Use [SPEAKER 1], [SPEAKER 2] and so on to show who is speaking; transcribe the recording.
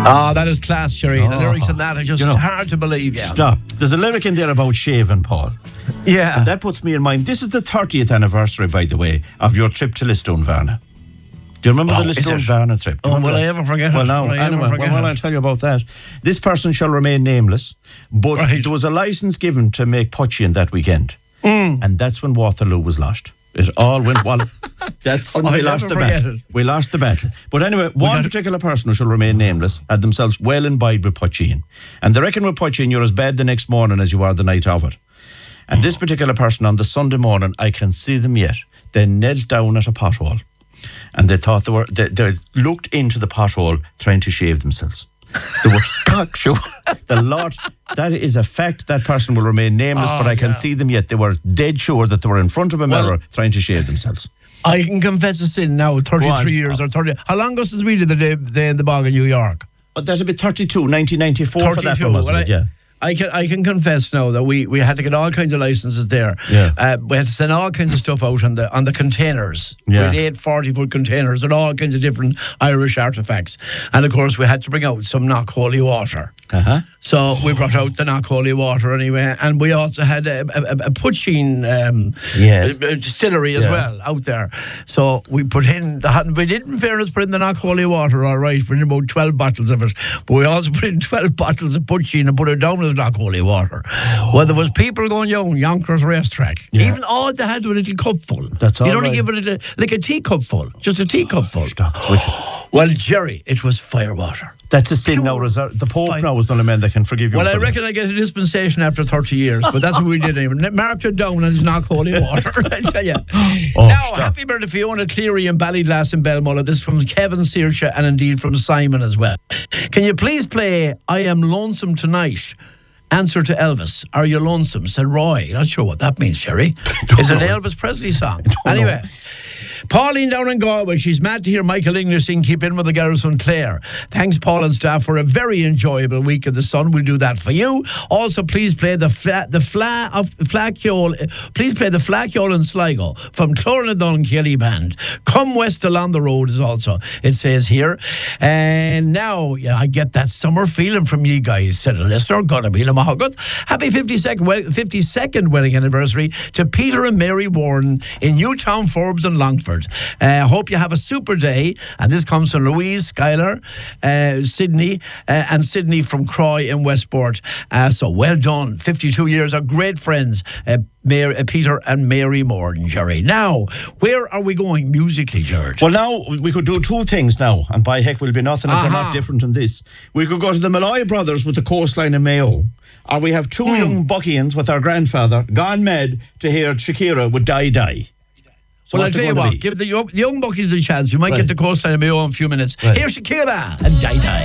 [SPEAKER 1] Oh, that is class, Sherry. The lyrics in that are just hard to believe. Yeah.
[SPEAKER 2] Stop. There's a lyric in there about shaving, Paul.
[SPEAKER 1] Yeah.
[SPEAKER 2] And that puts me in mind. This is the 30th anniversary, by the way, of your trip to Lisdoonvarna. Do you remember the Lisdoonvarna trip?
[SPEAKER 1] Will I ever forget it?
[SPEAKER 2] Well, now, anyway, I'll tell you about that. This person shall remain nameless, but there was a licence given to make poaching that weekend. And that's when Waterloo was lost. It all went well. That's when we lost the battle. We lost the battle. But anyway, one particular person who shall remain nameless had themselves well imbibed with poaching. And they reckon with poaching, you're as bad the next morning as you are the night of it. And this particular person on the Sunday morning, I can see them yet. They knelt down at a pothole. And they thought they looked into the pothole trying to shave themselves. They were cocksure. The Lord, that is a fact. That person will remain nameless, but I can see them yet. They were dead sure that they were in front of a mirror trying to shave themselves.
[SPEAKER 1] I can confess a sin now, 33 years or 30. How long ago since we did the day in the bog in New York?
[SPEAKER 2] But that'll be 1994 for that one, wasn't it? Yeah.
[SPEAKER 1] I can confess now that we had to get all kinds of licenses there.
[SPEAKER 2] Yeah.
[SPEAKER 1] We had to send all kinds of stuff out on the containers.
[SPEAKER 2] Yeah.
[SPEAKER 1] We had 8 40-foot containers and all kinds of different Irish artefacts. And of course we had to bring out some Knock Holy Water. So we brought out the Knock Holy Water anyway, and we also had a poaching distillery as well out there. So we put in we did in fairness put in the Knock Holy Water, all right. We did about 12 bottles of it, but we also put in 12 bottles of poaching and put it down as Knock Holy Water. Well, there was people going down Yonkers racetrack. Even all they had was a little cupful.
[SPEAKER 2] That's all.
[SPEAKER 1] You'd only give it like a teacupful, just a teacupful.
[SPEAKER 2] Stop.
[SPEAKER 1] Well, Jerry, it was firewater.
[SPEAKER 2] That's a sin now. The Pope now is the only man that can forgive you.
[SPEAKER 1] Well, I reckon I get a dispensation after 30 years, but that's what we did. Marked it down as Knock Holy Water, I tell you. Happy birthday Fiona Cleary in Ballyglass in Belmullah. This is from Kevin Saoirse and indeed from Simon as well. Can you please play I Am Lonesome Tonight? Answer to Elvis. Are you lonesome? Said Roy. Not sure what that means, Sherry. Is it an Elvis Presley song? Anyway. Pauline down in Galway, she's mad to hear Michael English sing Keep In With the Girls from Clare. Thanks, Paul and staff, for a very enjoyable week of the sun. We'll do that for you. Also, please play the Flaciol and Sligo from Clonadon Kelly Band. Come West Along the Road is also, it says here. And now, I get that summer feeling from you guys, said a listener. Gonna be Lamahagut. Happy 52nd wedding anniversary to Peter and Mary Warren in Newtown, Forbes and Longford. Hope you have a super day. And this comes from Louise, Skylar, Sydney, and Sydney from Croy in Westport. So well done. 52 years of great friends, Peter and Mary Morden, Jerry. Now, where are we going musically, George?
[SPEAKER 2] Well, now, we could do two things now, and by heck, will be nothing if we're not different than this. We could go to the Malloy Brothers with the Coastline in Mayo, or we have two young Buckians with our grandfather, gone mad to hear Shakira with Die Die. So
[SPEAKER 1] well, I'll tell you what, give the young Buckies a chance. You might get the Coastline of Mayo in a few minutes. Here's Shakira and Die Die.